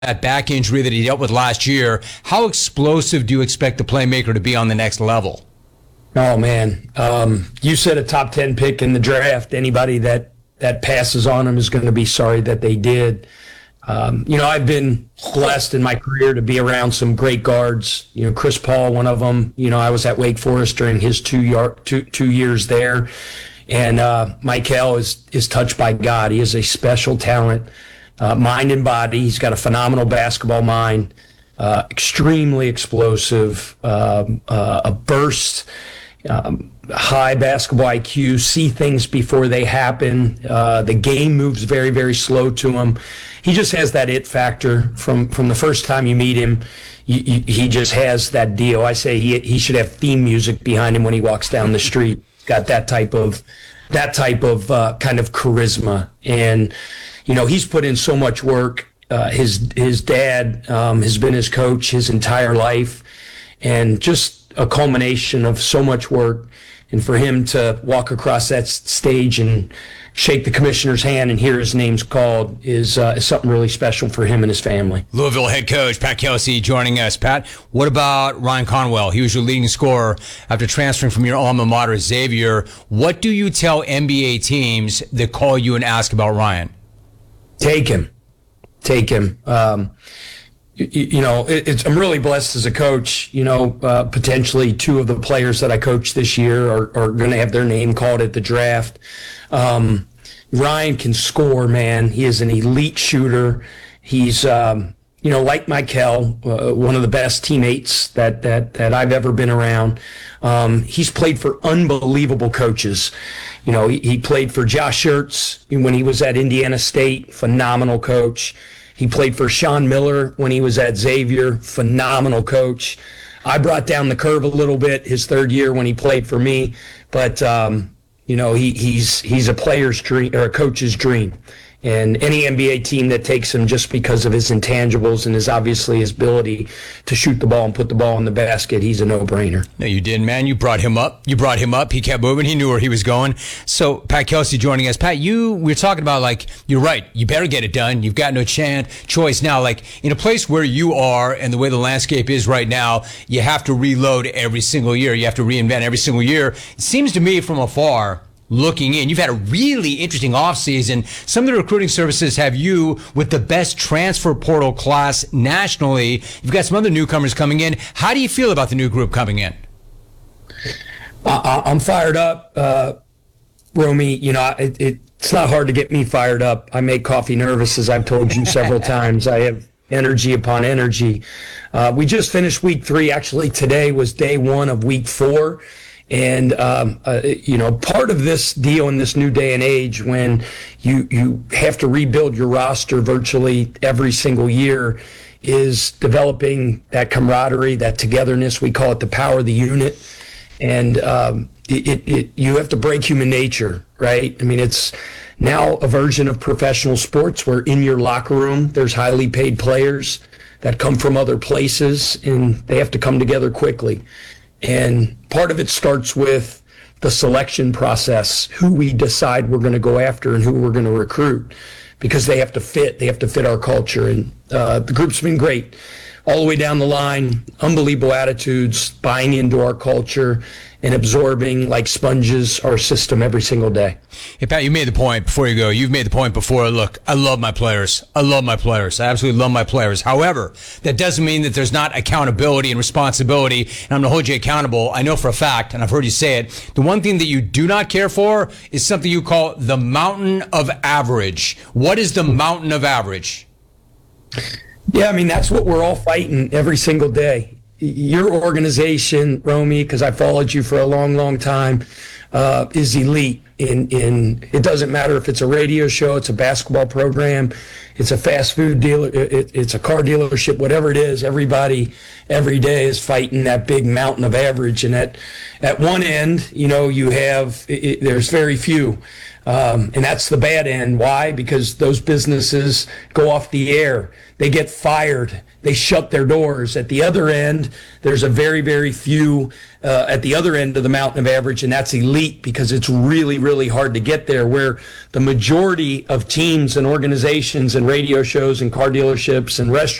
that back injury that he dealt with last year. How explosive do you expect the playmaker to be on the next level? Oh, man. You said a top 10 pick in the draft. Anybody that passes on him is going to be sorry that they did. I've been blessed in my career to be around some great guards. Chris Paul, one of them. I was at Wake Forest during his 2 years there. And Michael is touched by God. He is a special talent, mind and body. He's got a phenomenal basketball mind, extremely explosive, a burst, high basketball IQ, see things before they happen. The game moves very, very slow to him. He just has that it factor from the first time you meet him. He just has that deal. I say he should have theme music behind him when he walks down the street. Got that type of kind of charisma, and he's put in so much work. His dad has been his coach his entire life, and just a culmination of so much work. And for him to walk across that stage and shake the commissioner's hand and hear his name's called is something really special for him and his family. Louisville head coach Pat Kelsey joining us. Pat, what about Ryan Conwell? He was your leading scorer after transferring from your alma mater, Xavier. What do you tell NBA teams that call you and ask about Ryan? Take him. I'm really blessed as a coach. Potentially two of the players that I coached this year are going to have their name called at the draft. Ryan can score, man. He is an elite shooter. He's, like Michael, one of the best teammates that I've ever been around. He's played for unbelievable coaches. He played for Josh Schertz when he was at Indiana State, phenomenal coach. He played for Sean Miller when he was at Xavier, phenomenal coach. I brought down the curve a little bit his third year when he played for me, but he's a player's dream or a coach's dream. And any NBA team that takes him just because of his intangibles and his ability to shoot the ball and put the ball in the basket, he's a no-brainer. No, you did, man. You brought him up. He kept moving. He knew where he was going. So, Pat Kelsey joining us. Pat, we're talking about, you're right. You better get it done. You've got no choice now. In a place where you are and the way the landscape is right now, you have to reload every single year. You have to reinvent every single year. It seems to me from afar, looking in, you've had a really interesting offseason. Some of the recruiting services have you with the best transfer portal class nationally. You've got some other newcomers coming in. How do you feel about the new group coming in? I'm fired up, Romy. It's not hard to get me fired up. I make coffee nervous, as I've told you several times. I have energy upon energy. We just finished week 3. Actually, today was day 1 of week 4. And, part of this deal in this new day and age when you have to rebuild your roster virtually every single year is developing that camaraderie, that togetherness. We call it the power of the unit. And you have to break human nature, right? I mean, it's now a version of professional sports where in your locker room there's highly paid players that come from other places and they have to come together quickly. And part of it starts with the selection process, who we decide we're going to go after and who we're going to recruit, because they have to fit our culture. And the group's been great all the way down the line, unbelievable attitudes, buying into our culture and absorbing like sponges our system every single day. Hey, Pat, you made the point before you go. You've made the point before. Look, I love my players. I absolutely love my players. However, that doesn't mean that there's not accountability and responsibility, and I'm going to hold you accountable. I know for a fact, and I've heard you say it, the one thing that you do not care for is something you call the mountain of average. What is the mountain of average? Yeah, I mean, that's what we're all fighting every single day. Your organization, Romy, because I followed you for a long, long time, is elite. In it doesn't matter if it's a radio show, it's a basketball program, it's a fast food dealer, it's a car dealership, whatever it is. Everybody, every day is fighting that big mountain of average. And at one end, you have there's very few. And that's the bad end. Why? Because those businesses go off the air. They get fired. They shut their doors. At the other end, there's a very, very few at the other end of the mountain of average, and that's elite, because it's really, really hard to get there, where the majority of teams and organizations and radio shows and car dealerships and restaurants